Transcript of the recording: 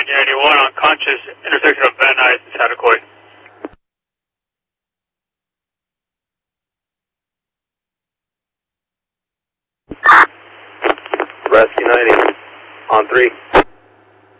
91 unconscious, intersection of Van Nuys and Chattacoy. Rescue 90, on 3.